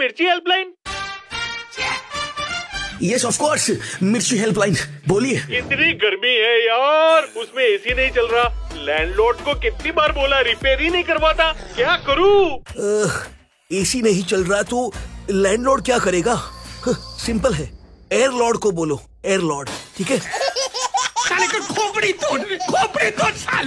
मिर्ची helpline. Yes of course, मिर्ची helpline, बोलिए। इतनी गर्मी है यार, उसमें एसी नहीं चल रहा। लैंडलॉर्ड को कितनी बार बोला, रिपेयर ही नहीं करवाता, क्या करूं? एसी नहीं चल रहा तो लैंडलॉर्ड क्या करेगा? सिंपल है, एयरलॉर्ड को बोलो, एयरलॉर्ड, ठीक है? साले का खोपड़ी तोड़ साले।